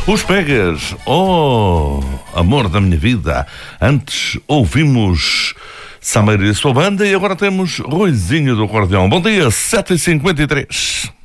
Os Pegas, oh, amor da minha vida. Antes ouvimos Sameiro e a sua banda e agora temos Ruizinho do Acordeão. Bom dia, 7h53.